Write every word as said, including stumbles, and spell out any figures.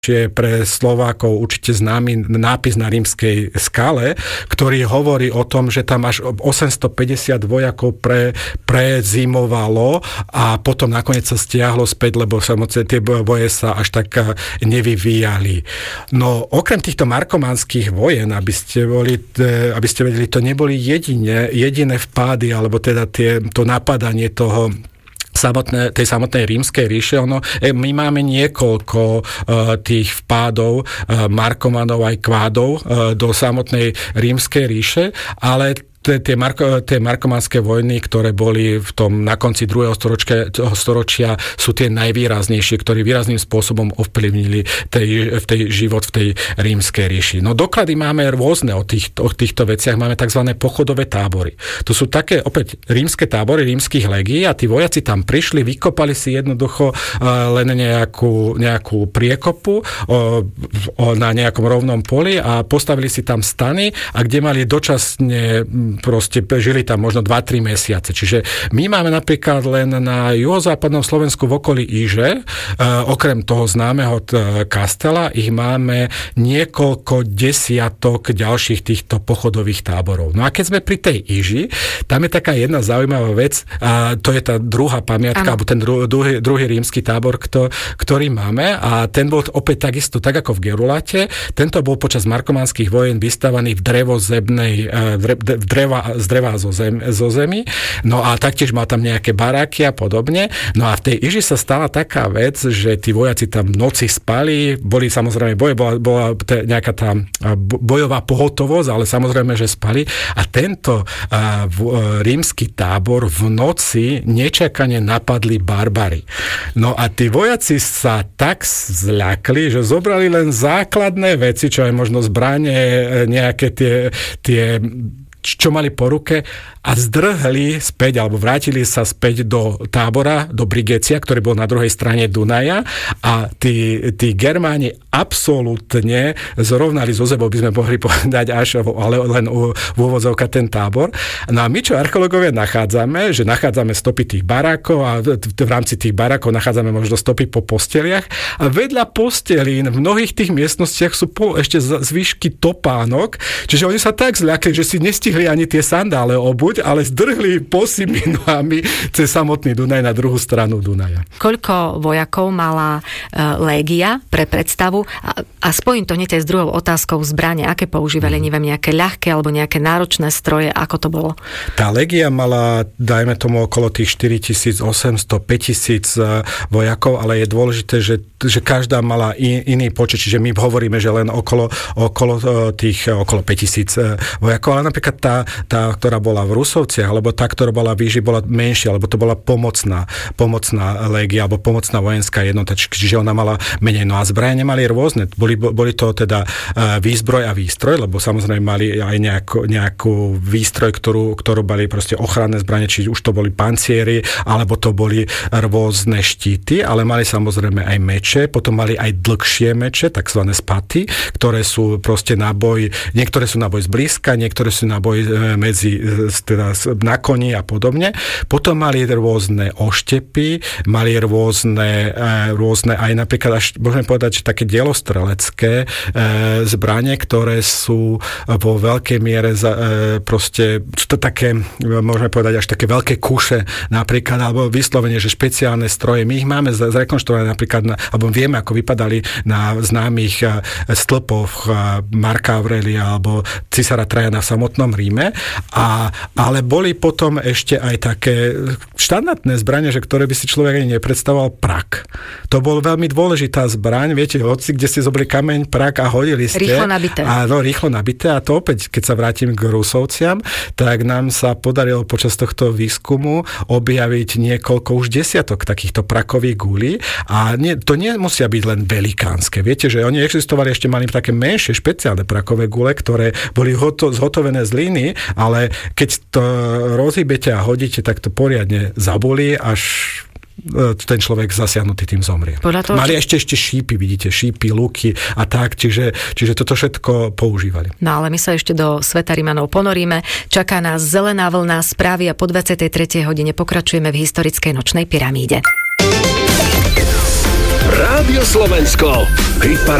je pre Slovákov určite známy nápis na rímskej skale, ktorý hovorí o tom, že tam až osemstopäťdesiat vojakov pre, prezimovalo a potom nakoniec sa stiahlo späť, lebo samozrejme tie boje sa až tak nevyvíjali. No okrem týchto markománskych vojen, aby ste, boli, aby ste vedeli, to neboli jedine, jediné vpády, alebo teda tie, to napadanie toho Samotné, tej samotnej rímskej ríše. Ono, my máme niekoľko uh, tých vpádov, uh, markomanov aj kvádov uh, do samotnej rímskej ríše, ale tie, marko, tie markomanské vojny, ktoré boli v tom na konci druhého storočia, storočia, sú tie najvýraznejšie, ktorí výrazným spôsobom ovplyvnili tej, v tej život v tej rímskej ríši. No doklady máme rôzne o, tých, o týchto veciach. Máme tzv. Pochodové tábory. To sú také opäť rímske tábory rímskych legií a tí vojaci tam prišli, vykopali si jednoducho len nejakú, nejakú priekopu o, o, na nejakom rovnom poli a postavili si tam stany a kde mali dočasne proste žili tam možno dva tri mesiace. Čiže my máme napríklad len na juhozápadnom Slovensku v okolí Iže, e, okrem toho známeho t- kastela, ich máme niekoľko desiatok ďalších týchto pochodových táborov. No a keď sme pri tej Iži, tam je taká jedna zaujímavá vec, a to je tá druhá pamiatka, ano. alebo ten dru- druhý, druhý rímsky tábor, kto, ktorý máme a ten bol opäť takisto, tak ako v Gerulate, tento bol počas markomanských vojen vystavaný v drevozemnej v dre, Dreva, z dreva zo, zem, zo zemi. No a taktiež mal tam nejaké baráky a podobne. No a v tej Iži sa stala taká vec, že tí vojaci tam v noci spali, boli samozrejme boje, bola, bola nejaká tá bojová pohotovosť, ale samozrejme, že spali. A tento a, v, rímsky tábor v noci nečakane napadli barbary. No a tí vojaci sa tak zľakli, že zobrali len základné veci, čo je možno zbrane, nejaké tie, tie čo mali po ruke a zdrhli späť, alebo vrátili sa späť do tábora, do Brigecia, ktorý bol na druhej strane Dunaja a tí, tí Germáni absolútne zrovnali zo sebou, by sme mohli povedať až, ale len u, v úvodzovka ten tábor. No a my, čo archeológovia nachádzame, že nachádzame stopy tých barákov a v, v rámci tých barákov nachádzame možno stopy po posteliach a vedľa postelín v mnohých tých miestnostiach sú po, ešte zvyšky topánok, čiže oni sa tak zľakli, že si nestihli ani tie sandále obuť, ale zdrhli posými nohami cez samotný Dunaj na druhú stranu Dunaja. Koľko vojakov mala uh, légia pre predstavu? A, a spojím to hneď aj s druhou otázkou zbrane. Aké používali, mm. neviem, nejaké ľahké alebo nejaké náročné stroje? Ako to bolo? Tá légia mala, dajme tomu, okolo tých štyritisícosemsto až päťtisíc vojakov, ale je dôležité, že, že každá mala in, iný počet, čiže my hovoríme, že len okolo, okolo tých okolo päťtisíc vojakov, ale napríklad tá, tá, ktorá bola v Rusovciach, alebo tá, ktorá bola v Iži, bola menšia, alebo to bola pomocná, pomocná légia, alebo pomocná vojenská jednota, čiže ona mala menej. No a zbraje nemali rôzne. Boli, boli to teda výzbroj a výstroj, lebo samozrejme mali aj nejakú, nejakú výstroj, ktorú, ktorú boli proste ochranné zbrane, či už to boli panciery, alebo to boli rôzne štíty, ale mali samozrejme aj meče, potom mali aj dlhšie meče, takzvané spaty, ktoré sú proste na boj, niektoré sú na boj zblízka, niektoré sú na boj medzi teda na koni a podobne. Potom mali rôzne oštepy, mali rôzne, rôzne aj napríklad, až môžeme povedať, že také dielostrelecké zbrane, ktoré sú vo veľkej miere za, proste, sú to také, môžeme povedať, až také veľké kuše napríklad, alebo vyslovene, že špeciálne stroje. My ich máme zrekonštruované napríklad, na, alebo vieme, ako vypadali na známych stĺpoch Marka Aurelia alebo cisára Trajana v samotnom Ríme. A, ale boli potom ešte aj také štandardné zbrane, že ktoré by si človek ani nepredstavoval, prak. To bol veľmi dôležitá zbraň, viete, hoci, kde ste zobili kameň, prak a hodili ste. Rýchlo nabité. Áno, rýchlo nabité a to opäť, keď sa vrátim k Rusovciam, tak nám sa podarilo počas tohto výskumu objaviť niekoľko už desiatok takýchto prakových gulí a nie, to nemusia byť len velikánske. Viete, že oni existovali, ešte mali také menšie špeciálne prakové gule, ktoré boli hoto, zhotovené z líny, ale keď to rozhýbete a hodíte, tak to poriadne zabolí, až ten človek zasiahnutý tým zomrie. Toho, mali ešte ešte šípy, vidíte, šípy, luky a tak, čiže, čiže toto všetko používali. No ale my sa ešte do sveta Rimanov ponoríme. Čaká nás zelená vlna, správy a po dvadsiatej tretej hodine pokračujeme v historickej nočnej pyramíde. Rádio Slovensko. Hit